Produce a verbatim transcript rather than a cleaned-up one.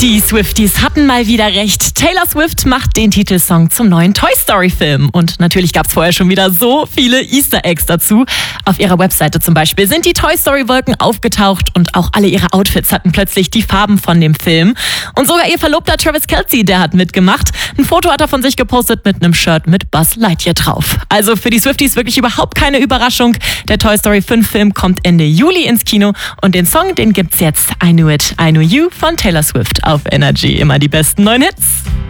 Die Swifties hatten mal wieder recht. Taylor Swift macht den Titelsong zum neuen Toy Story Film. Und natürlich gab es vorher schon wieder so viele Easter Eggs dazu. Auf ihrer Webseite zum Beispiel sind die Toy Story Wolken aufgetaucht und auch alle ihre Outfits hatten plötzlich die Farben von dem Film. Und sogar ihr Verlobter Travis Kelce, der hat mitgemacht. Ein Foto hat er von sich gepostet mit einem Shirt mit Buzz Lightyear drauf. Also für die Swifties wirklich überhaupt keine Überraschung. Der Toy Story fünf Film kommt Ende Juli ins Kino und den Song, den gibt's jetzt. I Knew It, I Knew You von Taylor Swift auf Energy. Immer die besten neuen Hits.